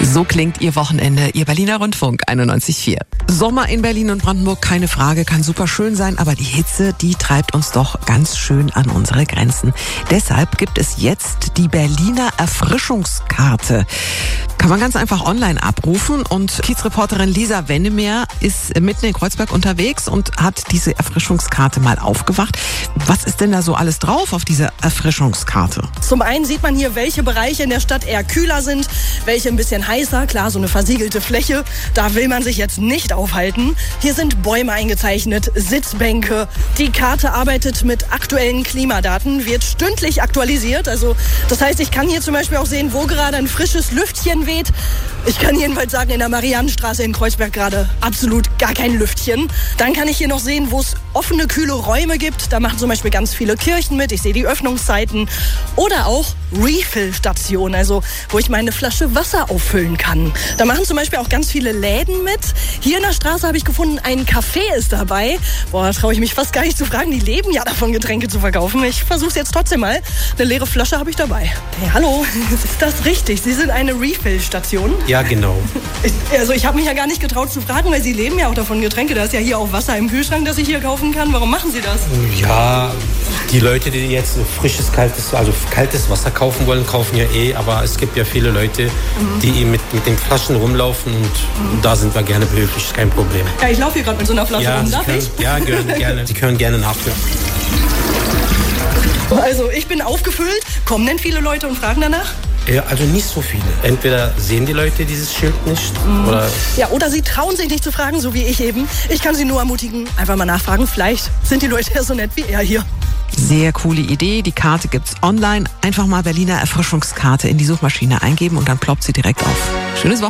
So klingt Ihr Wochenende, Ihr Berliner Rundfunk 91.4. Sommer in Berlin und Brandenburg, keine Frage, kann super schön sein, aber die Hitze, die treibt uns doch ganz schön an unsere Grenzen. Deshalb gibt es jetzt die Berliner Erfrischungskarte. Kann man ganz einfach online abrufen und Kiezreporterin Lisa Wennemeer ist mitten in Kreuzberg unterwegs und hat diese Erfrischungskarte mal aufgewacht. Was ist denn da so alles drauf auf dieser Erfrischungskarte? Zum einen sieht man hier, welche Bereiche in der Stadt eher kühler sind, welche ein bisschen heißer. Klar, so eine versiegelte Fläche, da will man sich jetzt nicht aufhalten. Hier sind Bäume eingezeichnet, Sitzbänke. Die Karte arbeitet mit aktuellen Klimadaten, wird stündlich aktualisiert. Also das heißt, ich kann hier zum Beispiel auch sehen, wo gerade ein frisches Lüftchen weht. Ich kann jedenfalls sagen, in der Mariannenstraße in Kreuzberg gerade absolut gar kein Lüftchen. Dann kann ich hier noch sehen, wo es offene, kühle Räume gibt. Da machen zum Beispiel ganz viele Kirchen mit. Ich sehe die Öffnungszeiten. Oder auch Refill-Stationen, also wo ich meine Flasche Wasser auffüllen kann. Da machen zum Beispiel auch ganz viele Läden mit. Hier in der Straße habe ich gefunden, ein Café ist dabei. Boah, traue ich mich fast gar nicht zu fragen. Die leben ja davon, Getränke zu verkaufen. Ich versuche es jetzt trotzdem mal. Eine leere Flasche habe ich dabei. Hey, hallo, ist das richtig? Sie sind eine Refill-Station? Ja, genau. Ich habe mich ja gar nicht getraut zu fragen, weil Sie leben ja auch davon, Getränke. Da ist ja hier auch Wasser im Kühlschrank, das ich hier kaufen kann. Warum machen Sie das? Ja, die Leute, die jetzt frisches, kaltes Wasser kaufen wollen, kaufen ja aber es gibt ja viele Leute, die mit den Flaschen rumlaufen und da sind wir gerne behilflich, kein Problem. Ja, ich laufe hier gerade mit so einer Flasche rum, darf ich? Ja, gerne. Sie können gerne nachfüllen. Also ich bin aufgefüllt. Kommen denn viele Leute und fragen danach? Ja, also nicht so viele. Entweder sehen die Leute dieses Schild nicht oder sie trauen sich nicht zu fragen, so wie ich eben. Ich kann sie nur ermutigen, einfach mal nachfragen. Vielleicht sind die Leute ja so nett wie er hier. Sehr coole Idee. Die Karte gibt's online. Einfach mal Berliner Erfrischungskarte in die Suchmaschine eingeben und dann ploppt sie direkt auf. Schönes Wochenende.